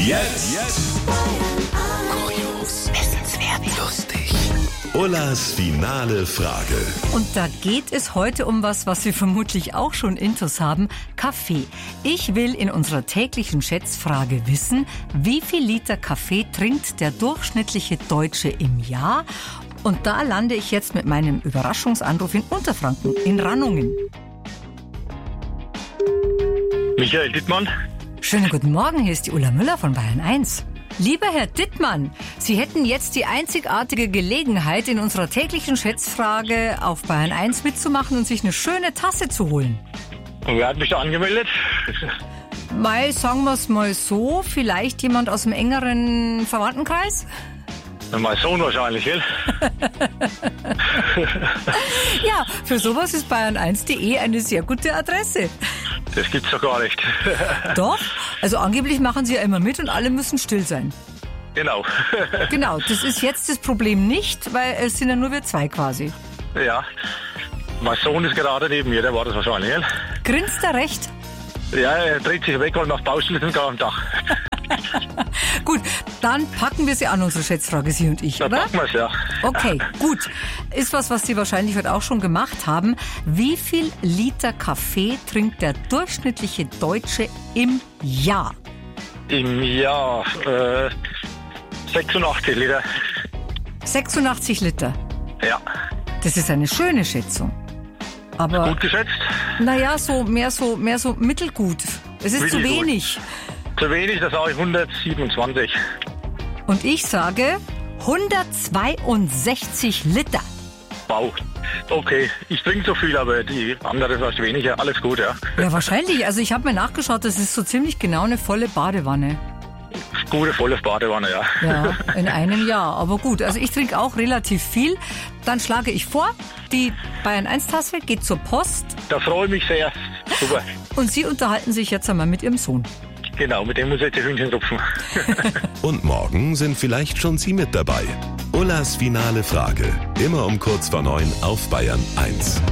Jetzt Kurios, wissenswert, lustig. Ullas finale Frage. Und da geht es heute um was Sie vermutlich auch schon intus haben, Kaffee. Ich will in unserer täglichen Schätzfrage wissen, wie viel Liter Kaffee trinkt der durchschnittliche Deutsche im Jahr? Und da lande ich jetzt mit meinem Überraschungsanruf in Unterfranken, in Rannungen. Michael Dittmann. Schönen guten Morgen, hier ist die Ulla Müller von Bayern 1. Lieber Herr Dittmann, Sie hätten jetzt die einzigartige Gelegenheit, in unserer täglichen Schätzfrage auf Bayern 1 mitzumachen und sich eine schöne Tasse zu holen. Und wer hat mich da angemeldet? Mal, sagen wir es mal so, vielleicht jemand aus dem engeren Verwandtenkreis? Mein Sohn wahrscheinlich, gell? Ja, für sowas ist bayern1.de eine sehr gute Adresse. Das gibt's doch gar nicht. Doch, also angeblich machen Sie ja immer mit und alle müssen still sein. Genau. Genau, das ist jetzt das Problem nicht, weil es sind ja nur wir zwei quasi. Ja. Mein Sohn ist gerade neben mir, der war das wahrscheinlich, gell? Grinst er recht? Ja, er dreht sich weg und macht Baustellen gerade am Dach. Gut, dann packen wir sie an, unsere Schätzfrage, Sie und ich, Dann oder? packen wir's, ja. Okay, gut. Ist was Sie wahrscheinlich heute auch schon gemacht haben. Wie viel Liter Kaffee trinkt der durchschnittliche Deutsche im Jahr? Im Jahr 86 Liter. 86 Liter. Ja. Das ist eine schöne Schätzung. Aber, Gut geschätzt. naja, mehr so mittelgut. Es ist zu Mittelgut. wenig. Zu wenig, da sage ich 127. Und ich sage 162 Liter. Wow. Okay, ich trinke so viel, aber die andere vielleicht weniger. Alles gut, ja. Ja, wahrscheinlich. Also ich habe mir nachgeschaut, das ist so ziemlich genau eine volle Badewanne. Gute, volle Badewanne, ja. Ja, in einem Jahr. Aber gut, also ich trinke auch relativ viel. Dann schlage ich vor, die Bayern 1 Tasse geht zur Post Da freue ich mich sehr. Super. und Sie unterhalten sich jetzt einmal mit Ihrem Sohn. Genau, mit dem muss ich jetzt die Hühnchen rupfen. Und morgen sind vielleicht schon Sie mit dabei. Ullas finale Frage. Immer um kurz vor 9 auf Bayern 1.